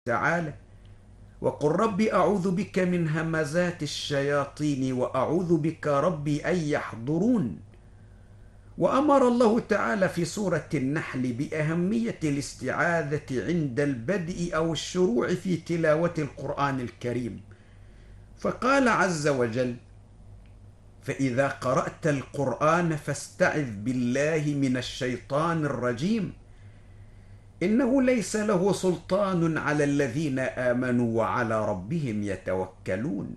تعالى: وقل رب أعوذ بك من همزات الشياطين وأعوذ بك ربي أن يحضرون. وأمر الله تعالى في سورة النحل بأهمية الاستعاذة عند البدء أو الشروع في تلاوة القرآن الكريم، فقال عز وجل: فإذا قرأت القرآن فاستعذ بالله من الشيطان الرجيم إنه ليس له سلطان على الذين آمنوا وعلى ربهم يتوكلون.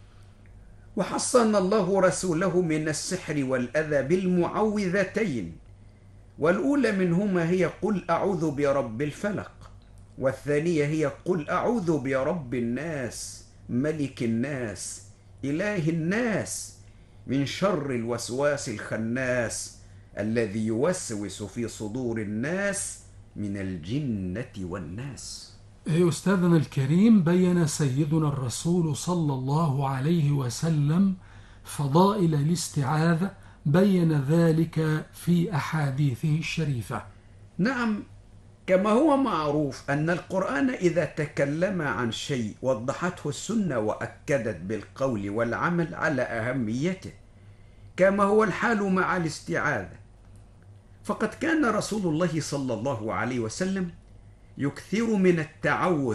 وحصن الله رسوله من السحر والأذى بالمعوذتين، والأولى منهما هي قل أعوذ برب الفلق، والثانية هي قل أعوذ برب الناس ملك الناس إله الناس من شر الوسواس الخناس الذي يوسوس في صدور الناس من الجنة والناس. أستاذنا الكريم، بين سيدنا الرسول صلى الله عليه وسلم فضائل الاستعاذة، بين ذلك في أحاديثه الشريفة. نعم، كما هو معروف أن القرآن إذا تكلم عن شيء وضحته السنة وأكدت بالقول والعمل على أهميته، كما هو الحال مع الاستعاذة. فقد كان رسول الله صلى الله عليه وسلم يكثر من التعوذ.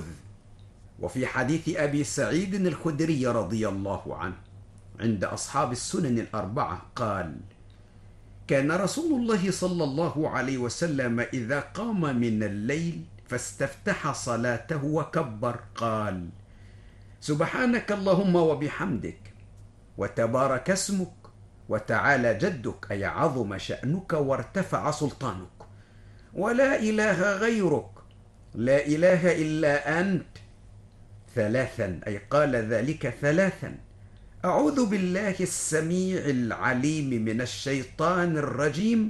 وفي حديث أبي سعيد الخدري رضي الله عنه عند أصحاب السنن الأربعة قال: كان رسول الله صلى الله عليه وسلم إذا قام من الليل فاستفتح صلاته وكبر قال: سبحانك اللهم وبحمدك وتبارك اسمك وتعالى جدك، أي عظم شأنك وارتفع سلطانك، ولا إله غيرك، لا إله إلا أنت، ثلاثا، أي قال ذلك ثلاثا: أعوذ بالله السميع العليم من الشيطان الرجيم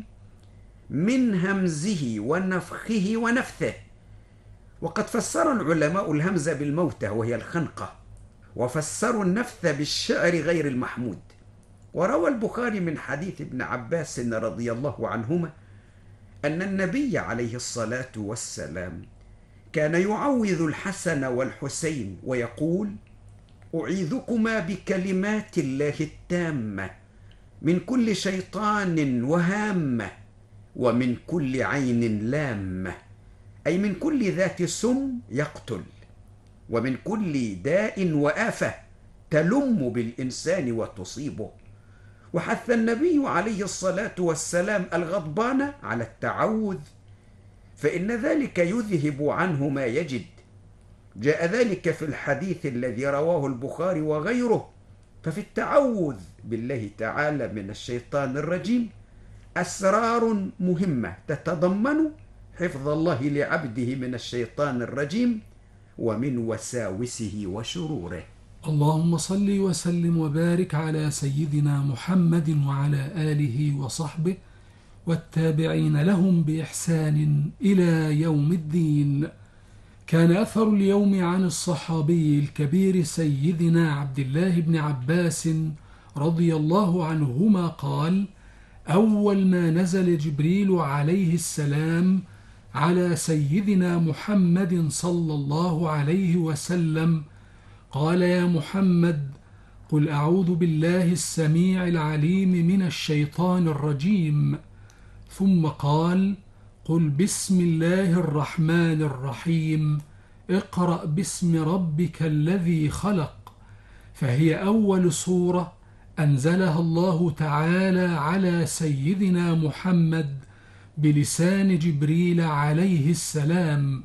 من همزه ونفخه ونفثه. وقد فسر العلماء الهمزة بالموتة وهي الخنقة، وفسروا النفث بالشعر غير المحمود. وروى البخاري من حديث ابن عباس رضي الله عنهما أن النبي عليه الصلاة والسلام كان يعوذ الحسن والحسين ويقول: أعيذكما بكلمات الله التامة من كل شيطان وهامة، ومن كل عين لامة، أي من كل ذات سم يقتل، ومن كل داء وآفة تلم بالإنسان وتصيبه. وحث النبي عليه الصلاة والسلام الغضبان على التعوذ، فإن ذلك يذهب عنه ما يجد. جاء ذلك في الحديث الذي رواه البخاري وغيره. ففي التعوذ بالله تعالى من الشيطان الرجيم أسرار مهمة تتضمن حفظ الله لعبده من الشيطان الرجيم ومن وساوسه وشروره. اللهم صل وسلم وبارك على سيدنا محمد وعلى آله وصحبه والتابعين لهم بإحسان إلى يوم الدين. كان أثر اليوم عن الصحابي الكبير سيدنا عبد الله بن عباس رضي الله عنهما قال: أول ما نزل جبريل عليه السلام على سيدنا محمد صلى الله عليه وسلم قال: يا محمد، قل أعوذ بالله السميع العليم من الشيطان الرجيم. ثم قال: قل بسم الله الرحمن الرحيم، اقرأ باسم ربك الذي خلق. فهي أول سورة أنزلها الله تعالى على سيدنا محمد بلسان جبريل عليه السلام،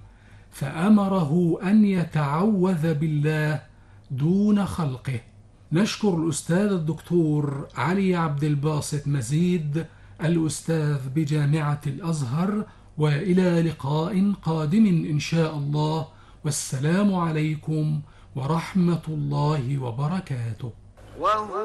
فأمره أن يتعوذ بالله دون خلقه. نشكر الأستاذ الدكتور علي عبد الباسط مزيد، الأستاذ بجامعة الأزهر، وإلى لقاء قادم إن شاء الله، والسلام عليكم ورحمة الله وبركاته.